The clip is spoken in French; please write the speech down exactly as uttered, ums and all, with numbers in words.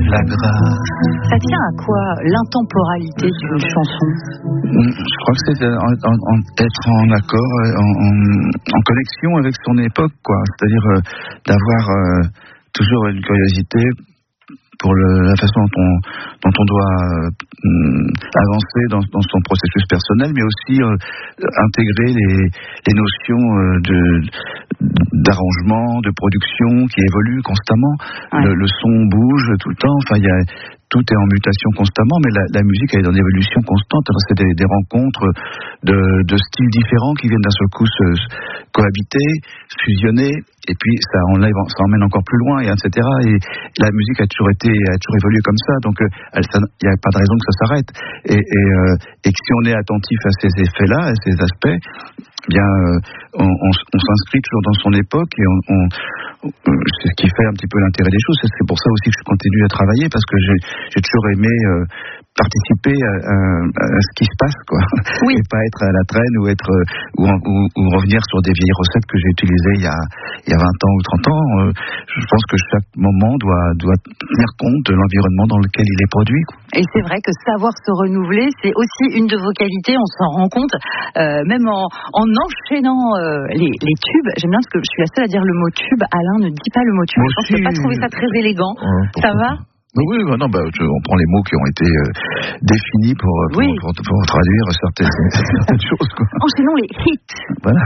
la grâce. Ça tient à quoi l'intemporalité d'une chanson? Je crois que c'est en, en, en, être en accord, en, en, en connexion avec son époque, quoi. C'est-à-dire euh, d'avoir euh, toujours une curiosité pour le, la façon dont on, dont on doit euh, avancer dans, dans son processus personnel, mais aussi euh, intégrer les, les notions euh, de, d'arrangement, de production qui évoluent constamment. Ouais. Le, le son bouge tout le temps. Enfin, il y a tout est en mutation constamment, mais la, la musique elle est en évolution constante. Alors c'est des, des rencontres de, de styles différents qui viennent d'un seul coup se, se cohabiter, fusionner, et puis ça enlève, ça emmène encore plus loin, et et cetera. Et la musique a toujours été, a toujours évolué comme ça, donc il n'y a pas de raison que ça s'arrête. Et, et, euh, et que si on est attentif à ces effets-là, à ces aspects, eh bien, euh, on, on, on s'inscrit toujours dans son époque, et on, on c'est ce qui fait un petit peu l'intérêt des choses. C'est pour ça aussi que je continue à travailler, parce que j'ai, j'ai toujours aimé euh, participer à, à, à ce qui se passe, quoi. Oui. Et pas être à la traîne ou être ou, ou, ou revenir sur des vieilles recettes que j'ai utilisées il y a il y a vingt ans ou trente ans. Euh, je pense que chaque moment doit doit tenir compte de l'environnement dans lequel il est produit, quoi. Et c'est vrai que savoir se renouveler, c'est aussi une de vos qualités. On s'en rend compte, euh, même en, en enchaînant euh, les, les tubes. J'aime bien parce que je suis la seule à dire le mot tube. Alain ne dit pas le mot tube. Moi je pense que pas trouver ça très élégant. Ouais, ça va? Oui, bah non, bah, on prend les mots qui ont été euh, définis pour, pour, oui. pour, pour, pour traduire certaines, certaines choses, quoi. Enchaînons les hits. Voilà.